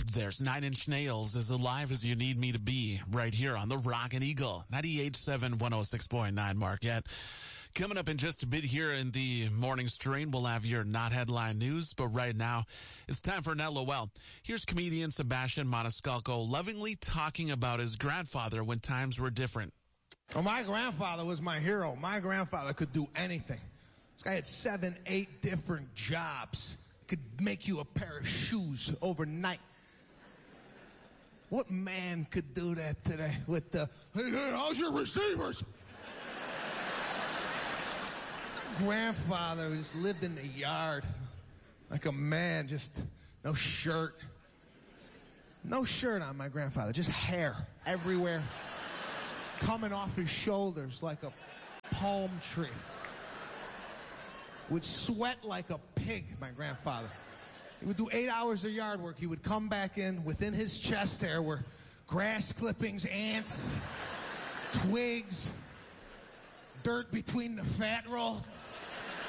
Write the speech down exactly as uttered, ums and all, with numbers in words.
There's Nine Inch Nails, as alive as you need me to be, right here on the Rockin' Eagle, ninety-eight point seven, one oh six point nine Marquette. Coming up in just a bit here in the morning stream, we'll have your not headline news, but right now, it's time for an L O L. Here's comedian Sebastian Maniscalco lovingly talking about his grandfather when times were different. Well, my grandfather was my hero. My grandfather could do anything. This guy had seven, eight different jobs. Could make you a pair of shoes overnight. What man could do that today with the, hey, hey, how's your receivers? Grandfather just lived in the yard like a man, just no shirt. No shirt on my grandfather, just hair everywhere. Coming off his shoulders like a palm tree. Would sweat like a pig, my grandfather. He would do eight hours of yard work. He would come back in. Within his chest there were grass clippings, ants, twigs, dirt between the fat roll.